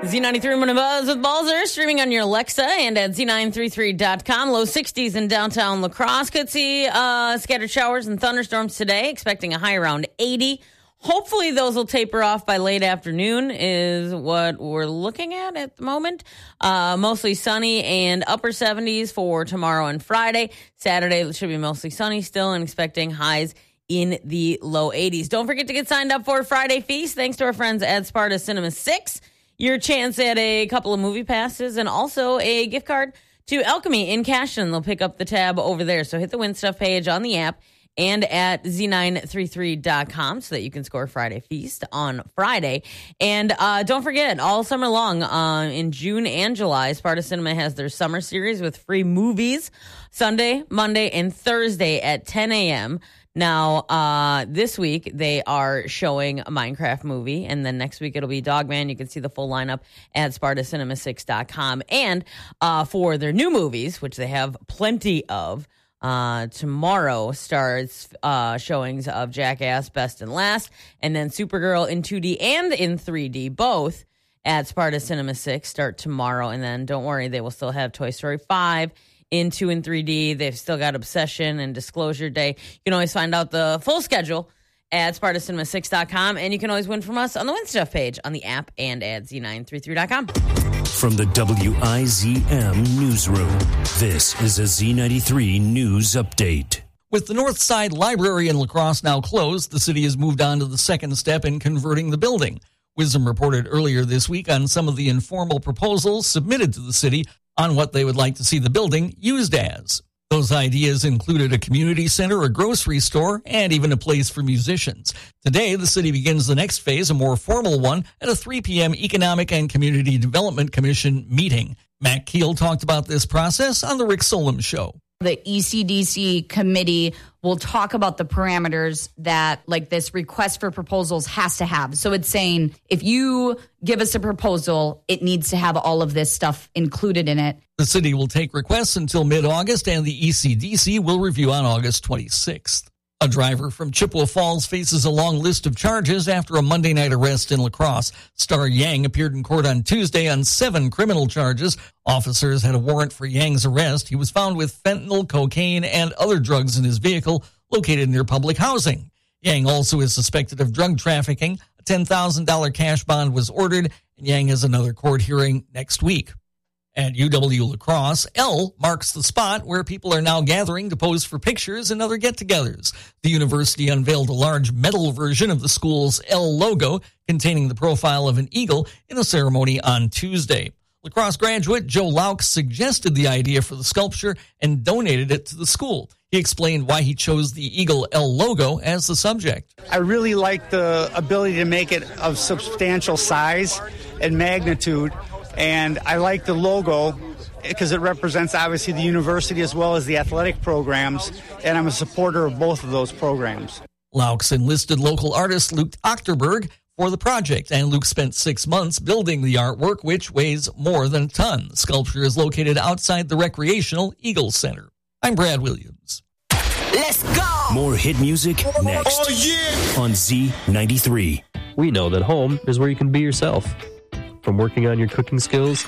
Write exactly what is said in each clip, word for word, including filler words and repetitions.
Z ninety-three Morning Buzz with Balzer, streaming on your Alexa and at Z nine thirty-three dot com. Low sixties in downtown La Crosse. Could see uh, scattered showers and thunderstorms today, expecting a high around eighty. Hopefully those will taper off by late afternoon is what we're looking at at the moment. Uh, mostly sunny and upper seventies for tomorrow and Friday. Saturday should be mostly sunny still and expecting highs in the low eighties. Don't forget to get signed up for Friday Feast. Thanks to our friends at Sparta Cinema six. Your chance at a couple of movie passes and also a gift card to Alchemy in Cashton. They'll pick up the tab over there. So hit the Win Stuff page on the app and at Z nine thirty-three dot com so that you can score Friday Feast on Friday. And uh, don't forget, all summer long, uh, in June and July, Sparta Cinema has their summer series with free movies Sunday, Monday, and Thursday at ten a.m. Now, uh, this week, they are showing a Minecraft movie, and then next week it'll be Dogman. You can see the full lineup at Sparta Cinema six dot com. And uh, for their new movies, which they have plenty of, uh, tomorrow starts uh, showings of Jackass Best and Last, and then Supergirl in two D and in three D, both at Sparta Cinema six start tomorrow. And then don't worry, they will still have Toy Story five in two and three D. They've still got Obsession and Disclosure Day. You can always find out the full schedule at Sparta Cinema six dot com, and you can always win from us on the Win Stuff page on the app and at Z nine thirty-three dot com. From the W I Z M Newsroom, this is a Z ninety-three News Update. With the Northside Library in La Crosse now closed, the city has moved on to the second step in converting the building. Wisdom reported earlier this week on some of the informal proposals submitted to the city on what they would like to see the building used as. Those ideas included a community center, a grocery store, and even a place for musicians. Today, the city begins the next phase, a more formal one, at a three p.m. Economic and Community Development Commission meeting. Matt Keel talked about this process on the Rick Solem Show. The E C D C committee will talk about the parameters that like this request for proposals has to have. So it's saying if you give us a proposal, it needs to have all of this stuff included in it. The city will take requests until mid-August, and the E C D C will review on August twenty-sixth. A driver from Chippewa Falls faces a long list of charges after a Monday night arrest in La Crosse. Star Yang appeared in court on Tuesday on seven criminal charges. Officers had a warrant for Yang's arrest. He was found with fentanyl, cocaine, and other drugs in his vehicle located near public housing. Yang also is suspected of drug trafficking. A ten thousand dollars cash bond was ordered, and Yang has another court hearing next week. At U W La Crosse, L marks the spot where people are now gathering to pose for pictures and other get-togethers. The university unveiled a large metal version of the school's L logo containing the profile of an eagle in a ceremony on Tuesday. La Crosse graduate Joe Laux suggested the idea for the sculpture and donated it to the school. He explained why he chose the Eagle L logo as the subject. I really like the ability to make it of substantial size and magnitude. And I like the logo because it represents, obviously, the university as well as the athletic programs, and I'm a supporter of both of those programs. Laux enlisted local artist Luke Ochterberg for the project, and Luke spent six months building the artwork, which weighs more than a ton. The sculpture is located outside the recreational Eagle Center. I'm Brad Williams. Let's go! More hit music next oh, yeah. on Z ninety-three. We know that home is where you can be yourself. From working on your cooking skills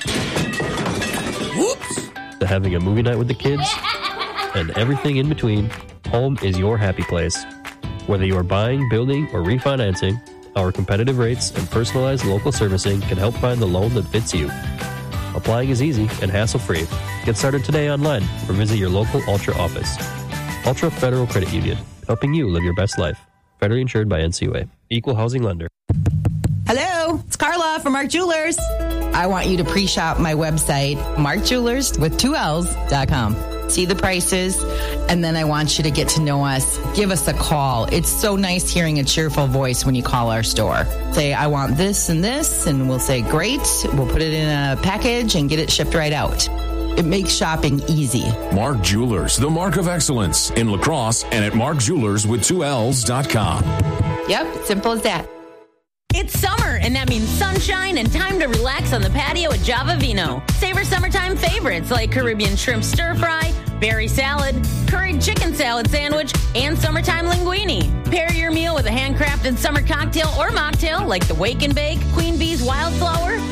Whoops. to having a movie night with the kids and everything in between, home is your happy place. Whether you are buying, building, or refinancing, our competitive rates and personalized local servicing can help find the loan that fits you. Applying is easy and hassle-free. Get started today online or visit your local Ultra office. Ultra Federal Credit Union, helping you live your best life. Federally insured by N C U A. Equal housing lender. Hello, it's Carla from Mark Jewelers. I want you to pre-shop my website, mark jewelers with two L's dot com. See the prices, and then I want you to get to know us. Give us a call. It's so nice hearing a cheerful voice when you call our store. Say, I want this and this, and we'll say, great. We'll put it in a package and get it shipped right out. It makes shopping easy. Mark Jewelers, the mark of excellence in La Crosse and at mark jewelers with two L's dot com. Yep, simple as that. It's summer, and that means sunshine and time to relax on the patio at Java Vino. Savor summertime favorites like Caribbean shrimp stir fry, berry salad, curried chicken salad sandwich, and summertime linguine. Pair your meal with a handcrafted summer cocktail or mocktail like the Wake and Bake, Queen Bee's Wildflower, Citrus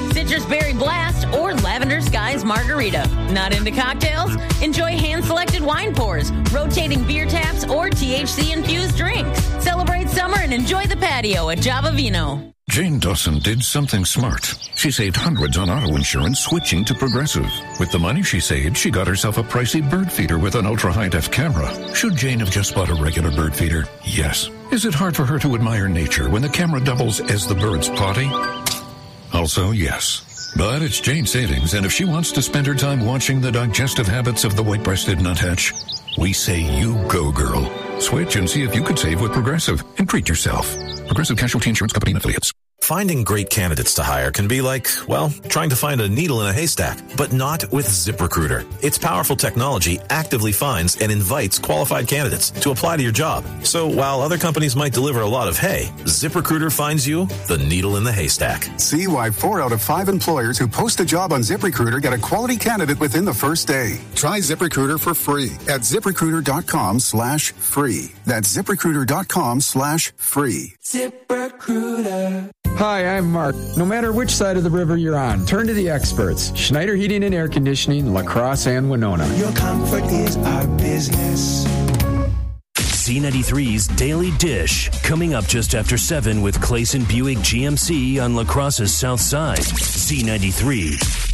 Berry Blast, or Lavender Skies Margarita. Not into cocktails? Enjoy hand-selected wine pours, rotating beer taps, or T H C-infused drinks. Celebrate summer and enjoy the patio at Java Vino. Jane Dawson did something smart. She saved hundreds on auto insurance switching to Progressive. With the money she saved, she got herself a pricey bird feeder with an ultra-high-def camera. Should Jane have just bought a regular bird feeder? Yes. Is it hard for her to admire nature when the camera doubles as the bird's potty? Also, yes. But it's Jane's savings, and if she wants to spend her time watching the digestive habits of the white-breasted nuthatch, we say you go, girl. Switch and see if you could save with Progressive and treat yourself. Progressive Casualty Insurance Company and Affiliates. Finding great candidates to hire can be like, well, trying to find a needle in a haystack, but not with ZipRecruiter. Its powerful technology actively finds and invites qualified candidates to apply to your job. So while other companies might deliver a lot of hay, ZipRecruiter finds you the needle in the haystack. See why four out of five employers who post a job on ZipRecruiter get a quality candidate within the first day. Try ZipRecruiter for free at ZipRecruiter.com slash free. That's ZipRecruiter.com slash free. ZipRecruiter. Hi, I'm Mark. No matter which side of the river you're on, turn to the experts. Schneider Heating and Air Conditioning, La Crosse and Winona. Your comfort is our business. Z ninety-three's Daily Dish, coming up just after seven with Clayson Buick G M C on La Crosse's South Side. Z ninety-three.